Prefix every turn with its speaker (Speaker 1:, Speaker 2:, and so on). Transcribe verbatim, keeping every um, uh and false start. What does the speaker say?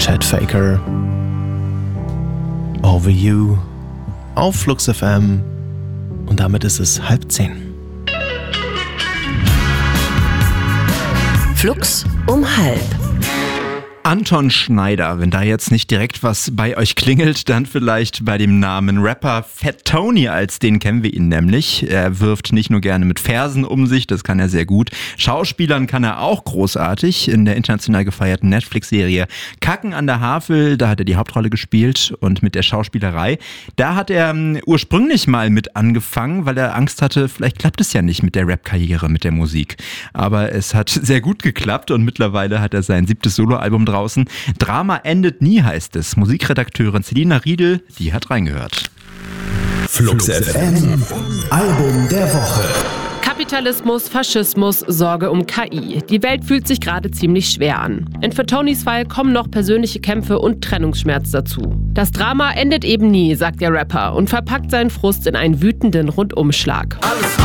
Speaker 1: Chad Faker. Over You auf Flux F M. Und damit ist es halb zehn.
Speaker 2: Flux um halb.
Speaker 3: Anton Schneider, wenn da jetzt nicht direkt was bei euch klingelt, dann vielleicht bei dem Namen Rapper Fat Tony, als den kennen wir ihn nämlich. Er wirft nicht nur gerne mit Versen um sich, das kann er sehr gut. Schauspielern kann er auch großartig. In der international gefeierten Netflix-Serie Kacken an der Havel, da hat er die Hauptrolle gespielt, und mit der Schauspielerei, da hat er um, ursprünglich mal mit angefangen, weil er Angst hatte, vielleicht klappt es ja nicht mit der Rap-Karriere, mit der Musik. Aber es hat sehr gut geklappt und mittlerweile hat er sein siebtes Soloalbum draußen. Drama endet nie, heißt es. Musikredakteurin Selina Riedel, die hat reingehört.
Speaker 4: Flux F M, Album der Woche.
Speaker 5: Kapitalismus, Faschismus, Sorge um K I. Die Welt fühlt sich gerade ziemlich schwer an. In Fat Tonys Fall kommen noch persönliche Kämpfe und Trennungsschmerz dazu. Das Drama endet eben nie, sagt der Rapper und verpackt seinen Frust in einen wütenden Rundumschlag.
Speaker 6: Alles